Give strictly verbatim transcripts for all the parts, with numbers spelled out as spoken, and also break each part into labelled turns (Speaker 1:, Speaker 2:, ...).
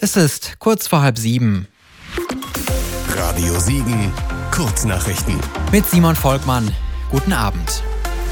Speaker 1: Es ist kurz vor halb sieben.
Speaker 2: Radio Siegen, Kurznachrichten.
Speaker 1: Mit Simon Volkmann. Guten Abend.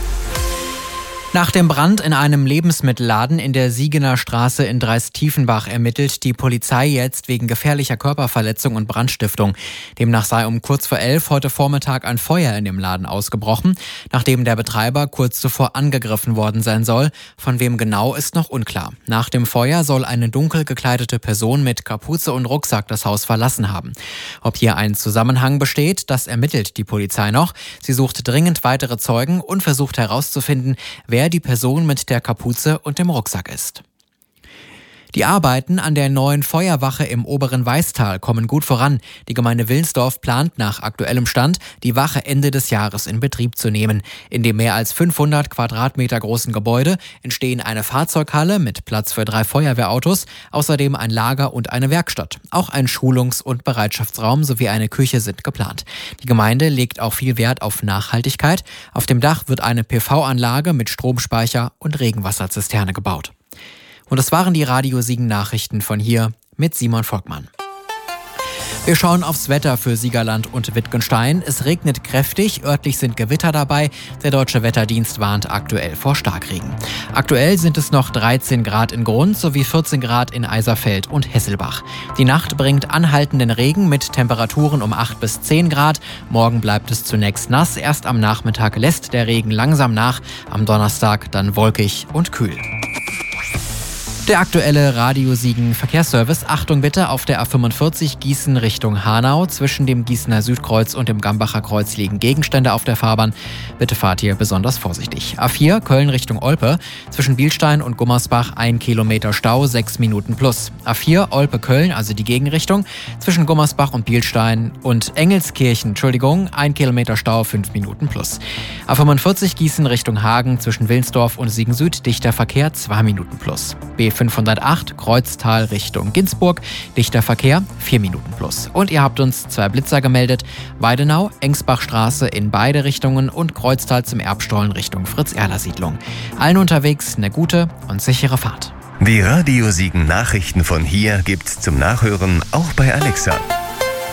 Speaker 1: Nach dem Brand in einem Lebensmittelladen in der Siegener Straße in Dreist-Tiefenbach ermittelt die Polizei jetzt wegen gefährlicher Körperverletzung und Brandstiftung. Demnach sei um kurz vor elf heute Vormittag ein Feuer in dem Laden ausgebrochen, nachdem der Betreiber kurz zuvor angegriffen worden sein soll. Von wem genau ist noch unklar. Nach dem Feuer soll eine dunkel gekleidete Person mit Kapuze und Rucksack das Haus verlassen haben. Ob hier ein Zusammenhang besteht, das ermittelt die Polizei noch. Sie sucht dringend weitere Zeugen und versucht herauszufinden, wer die Person mit der Kapuze und dem Rucksack ist. Die Arbeiten an der neuen Feuerwache im oberen Weißtal kommen gut voran. Die Gemeinde Wilnsdorf plant nach aktuellem Stand, die Wache Ende des Jahres in Betrieb zu nehmen. In dem mehr als fünfhundert Quadratmeter großen Gebäude entstehen eine Fahrzeughalle mit Platz für drei Feuerwehrautos, außerdem ein Lager und eine Werkstatt. Auch ein Schulungs- und Bereitschaftsraum sowie eine Küche sind geplant. Die Gemeinde legt auch viel Wert auf Nachhaltigkeit. Auf dem Dach wird eine P V-Anlage mit Stromspeicher und Regenwasserzisterne gebaut. Und das waren die Radio Siegen Nachrichten von hier mit Simon Volkmann. Wir schauen aufs Wetter für Siegerland und Wittgenstein. Es regnet kräftig, örtlich sind Gewitter dabei. Der Deutsche Wetterdienst warnt aktuell vor Starkregen. Aktuell sind es noch dreizehn Grad in Grund sowie vierzehn Grad in Eiserfeld und Hesselbach. Die Nacht bringt anhaltenden Regen mit Temperaturen um acht bis zehn Grad. Morgen bleibt es zunächst nass, erst am Nachmittag lässt der Regen langsam nach. Am Donnerstag dann wolkig und kühl. Der aktuelle Radio Siegen Verkehrsservice. Achtung bitte, auf der A fünfundvierzig Gießen Richtung Hanau. Zwischen dem Gießener Südkreuz und dem Gambacher Kreuz liegen Gegenstände auf der Fahrbahn. Bitte fahrt hier besonders vorsichtig. A vier Köln Richtung Olpe. Zwischen Bielstein und Gummersbach ein Kilometer Stau, sechs Minuten plus. A vier Olpe-Köln, also die Gegenrichtung. Zwischen Gummersbach und Bielstein und Engelskirchen, Entschuldigung, ein Kilometer Stau, fünf Minuten plus. A fünfundvierzig Gießen Richtung Hagen. Zwischen Wilnsdorf und Siegen Süd dichter Verkehr, zwei Minuten plus. B fünfhundertacht Kreuztal Richtung Ginzburg, dichter Verkehr, vier Minuten plus. Und ihr habt uns zwei Blitzer gemeldet. Weidenau, Engsbachstraße in beide Richtungen und Kreuztal zum Erbstollen Richtung Fritz-Erler-Siedlung. Allen unterwegs eine gute und sichere Fahrt.
Speaker 2: Die Radio Siegen Nachrichten von hier gibt's zum Nachhören auch bei Alexa.